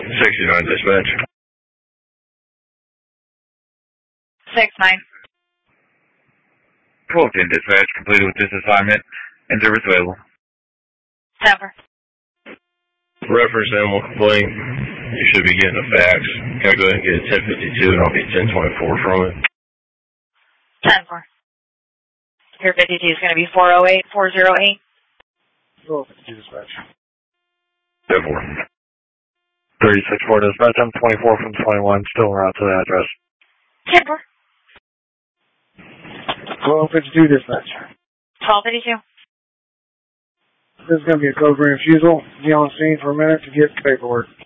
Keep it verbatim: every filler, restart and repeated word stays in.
sixty-nine dispatch. six nine. twelve ten dispatch, completed with this assignment, and service available. Denver. Reference animal complaint. You should be getting a fax. Can I go ahead and get a ten fifty-two and I'll get ten twenty-four from it? ten four. Your fifty-two is going to be four oh eight four oh eight. twelve fifty-two dispatch. ten four. thirty-six four dispatch, I'm twenty-four from twenty-one, still en route to the address. ten four. twelve fifty-two dispatch. twelve fifty-two. This is going to be a code for refusal. Be on scene for a minute to get paperwork.